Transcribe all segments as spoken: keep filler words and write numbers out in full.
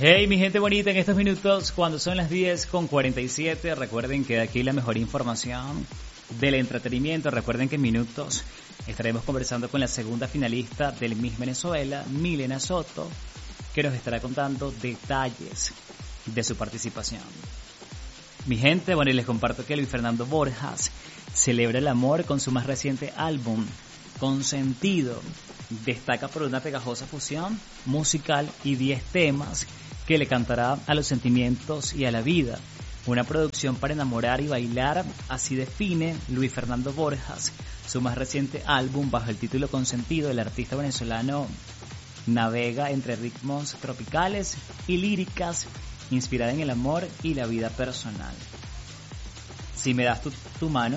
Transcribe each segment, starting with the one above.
Hey, mi gente bonita, en estos minutos, cuando son las diez con cuarenta y siete, recuerden que de aquí la mejor información del entretenimiento. Recuerden que en minutos estaremos conversando con la segunda finalista del Miss Venezuela, Milena Soto, que nos estará contando detalles de su participación. Mi gente, bueno, y les comparto que Luis Fernando Borjas celebra el amor con su más reciente álbum, Consentido. Destaca por una pegajosa fusión musical y diez temas que le cantará a los sentimientos y a la vida. Una producción para enamorar y bailar, así define Luis Fernando Borjas su más reciente álbum bajo el título Consentido. El artista venezolano navega entre ritmos tropicales y líricas inspirada en el amor y la vida personal. Si me das tu, tu mano,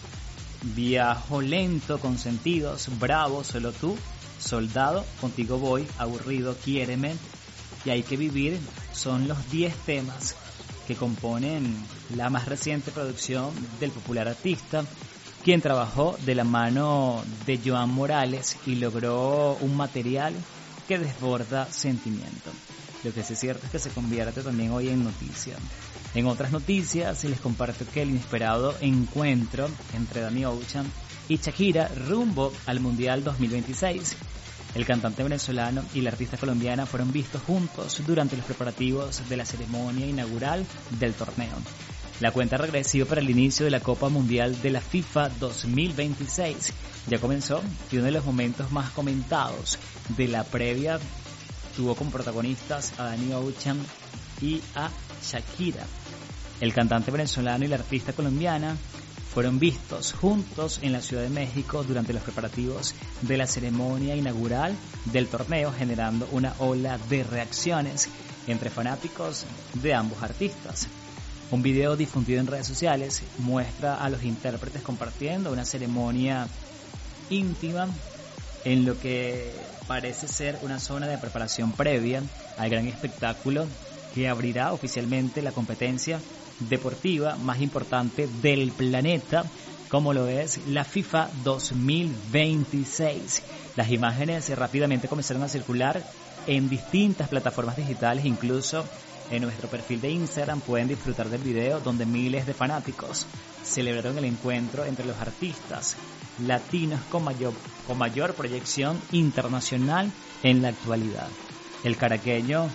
viajo lento con sentidos, bravo, solo tú, soldado, contigo voy, aburrido, quiéreme, y hay que vivir, son los diez temas que componen la más reciente producción del popular artista, quien trabajó de la mano de Joan Morales y logró un material que desborda sentimiento. Lo que sí es cierto es que se convierte también hoy en noticia. En otras noticias les comparto que el inesperado encuentro entre Danny Ocean y Shakira rumbo al Mundial dos mil veintiséis. El cantante venezolano y la artista colombiana fueron vistos juntos durante los preparativos de la ceremonia inaugural del torneo. La cuenta regresiva para el inicio de la Copa Mundial de la FIFA dos mil veintiséis ya comenzó y uno de los momentos más comentados de la previa tuvo como protagonistas a Danny Ocean y a Shakira. El cantante venezolano y la artista colombiana fueron vistos juntos en la Ciudad de México durante los preparativos de la ceremonia inaugural del torneo, generando una ola de reacciones entre fanáticos de ambos artistas. Un video difundido en redes sociales muestra a los intérpretes compartiendo una ceremonia íntima en lo que parece ser una zona de preparación previa al gran espectáculo que abrirá oficialmente la competencia deportiva más importante del planeta, como lo es la FIFA dos mil veintiséis. Las imágenes rápidamente comenzaron a circular en distintas plataformas digitales, incluso en nuestro perfil de Instagram pueden disfrutar del video donde miles de fanáticos celebraron el encuentro entre los artistas latinos con mayor, con mayor proyección internacional en la actualidad. El caraqueño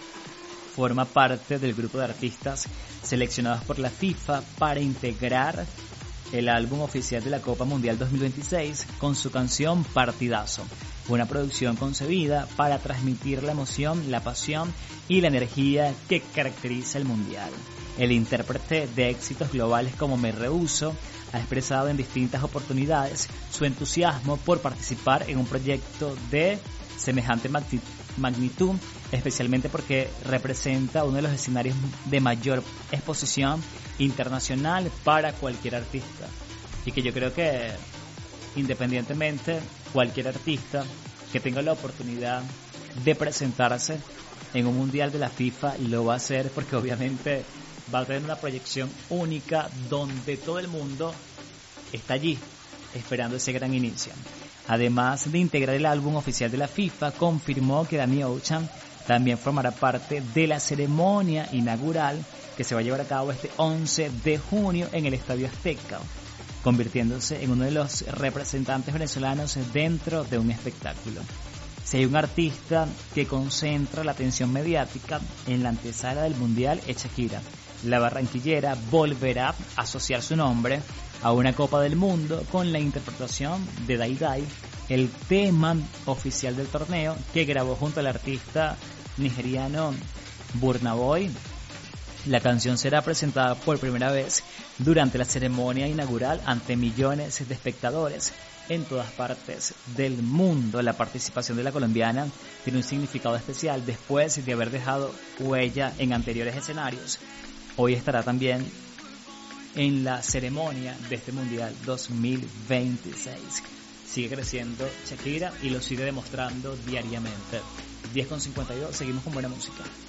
forma parte del grupo de artistas seleccionados por la FIFA para integrar el álbum oficial de la Copa Mundial dos mil veintiséis con su canción Partidazo, una producción concebida para transmitir la emoción, la pasión y la energía que caracteriza el Mundial. El intérprete de éxitos globales como Me Rehuso ha expresado en distintas oportunidades su entusiasmo por participar en un proyecto de semejante magnitud, especialmente porque representa uno de los escenarios de mayor exposición internacional para cualquier artista, y que yo creo que independientemente cualquier artista que tenga la oportunidad de presentarse en un mundial de la FIFA lo va a hacer, porque obviamente va a tener una proyección única donde todo el mundo está allí esperando ese gran inicio. Además de integrar el álbum oficial de la FIFA, confirmó que Danny Ocean también formará parte de la ceremonia inaugural que se va a llevar a cabo este once de junio en el Estadio Azteca, convirtiéndose en uno de los representantes venezolanos dentro de un espectáculo. Si hay un artista que concentra la atención mediática en la antesala del Mundial, es Shakira. La barranquillera volverá a asociar su nombre a una Copa del Mundo con la interpretación de Dai Dai, el tema oficial del torneo que grabó junto al artista nigeriano Burna Boy. La canción será presentada por primera vez durante la ceremonia inaugural ante millones de espectadores en todas partes del mundo. La participación de la colombiana tiene un significado especial después de haber dejado huella en anteriores escenarios. Hoy estará también en la ceremonia de este Mundial dos mil veintiséis. Sigue creciendo Shakira y lo sigue demostrando diariamente. diez con cincuenta y dos, seguimos con buena música.